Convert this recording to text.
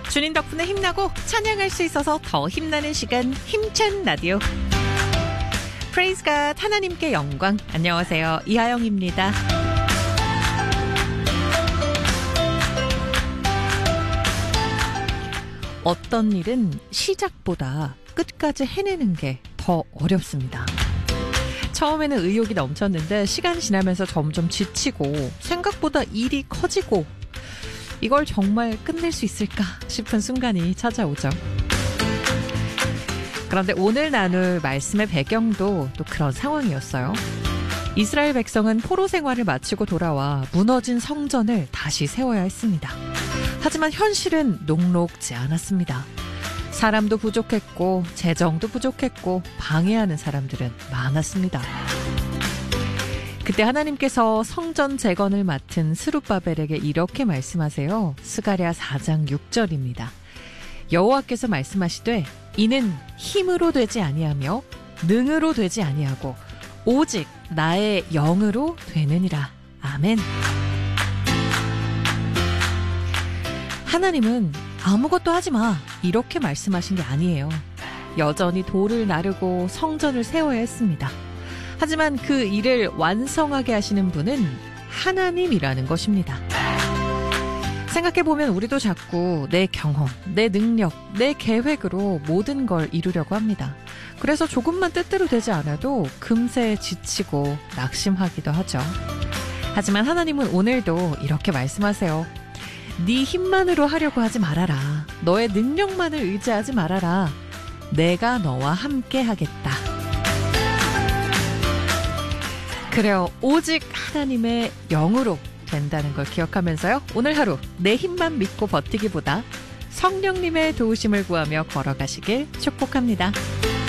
주님 덕분에 힘나고 찬양할 수 있어서 더 힘나는 시간, 힘찬 라디오. Praise God, 하나님께 영광. 안녕하세요, 이하영입니다. 어떤 일은 시작보다 끝까지 해내는 게 더 어렵습니다. 처음에는 의욕이 넘쳤는데 시간이 지나면서 점점 지치고 생각보다 일이 커지고 이걸 정말 끝낼 수 있을까 싶은 순간이 찾아오죠. 그런데 오늘 나눌 말씀의 배경도 또 그런 상황이었어요. 이스라엘 백성은 포로 생활을 마치고 돌아와 무너진 성전을 다시 세워야 했습니다. 하지만 현실은 녹록지 않았습니다. 사람도 부족했고 재정도 부족했고 방해하는 사람들은 많았습니다. 그때 하나님께서 성전 재건을 맡은 스룹바벨에게 이렇게 말씀하세요. 스가랴 4장 6절입니다. 여호와께서 말씀하시되 이는 힘으로 되지 아니하며 능으로 되지 아니하고 오직 나의 영으로 되느니라. 아멘. 하나님은 아무것도 하지 마 이렇게 말씀하신 게 아니에요. 여전히 돌을 나르고 성전을 세워야 했습니다. 하지만 그 일을 완성하게 하시는 분은 하나님이라는 것입니다. 생각해보면 우리도 자꾸 내 경험, 내 능력, 내 계획으로 모든 걸 이루려고 합니다. 그래서 조금만 뜻대로 되지 않아도 금세 지치고 낙심하기도 하죠. 하지만 하나님은 오늘도 이렇게 말씀하세요. 네 힘만으로 하려고 하지 말아라. 너의 능력만을 의지하지 말아라. 내가 너와 함께 하겠다. 그래요. 오직 하나님의 영으로 된다는 걸 기억하면서요. 오늘 하루 내 힘만 믿고 버티기보다 성령님의 도우심을 구하며 걸어가시길 축복합니다.